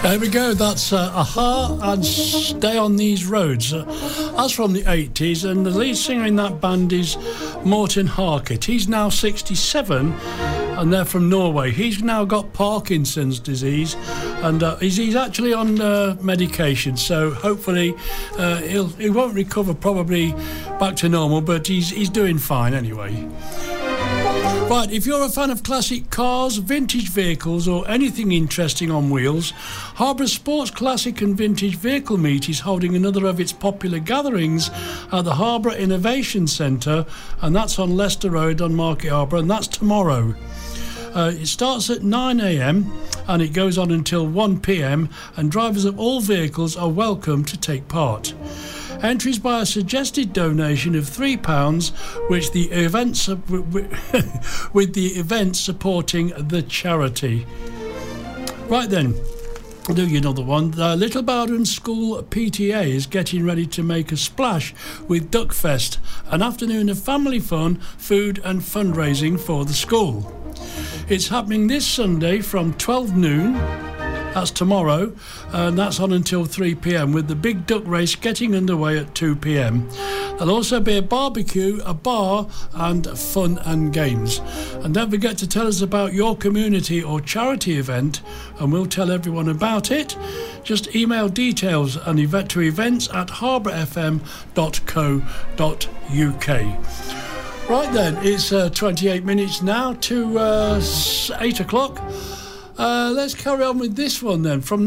There we go, that's Aha and Stay on These Roads. That's from the 80s, and the lead singer in that band is Morten Harket. He's now 67, and they're from Norway. He's now got Parkinson's disease, and he's actually on medication, so hopefully he won't recover probably back to normal, but he's doing fine anyway. Right, if you're a fan of classic cars, vintage vehicles or anything interesting on wheels, Harborough Sports Classic and Vintage Vehicle Meet is holding another of its popular gatherings at the Harborough Innovation Centre, and that's on Leicester Road on Market Harborough, and that's tomorrow. It starts at 9 a.m. and it goes on until 1 p.m, and drivers of all vehicles are welcome to take part. Entries by a suggested donation of £3, which the events with the event supporting the charity. Right then, I'll do you another one. The Little Bowden School PTA is getting ready to make a splash with Duckfest, an afternoon of family fun, food and fundraising for the school. It's happening this Sunday from 12 noon. That's tomorrow, and that's on until 3 p.m, with the big duck race getting underway at 2 p.m. There'll also be a barbecue, a bar, and fun and games. And don't forget to tell us about your community or charity event, and we'll tell everyone about it. Just email details and to events@harbourfm.co.uk. Right then, it's 28 minutes now to 8 o'clock. Let's carry on with this one then, from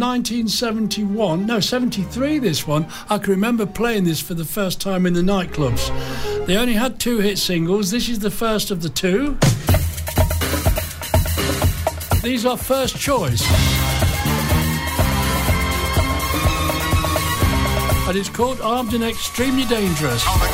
73 this one. I can remember playing this for the first time in the nightclubs. They only had 2 hit singles. This is the first of the 2. These are First Choice. And it's called Armed and Extremely Dangerous. Oh,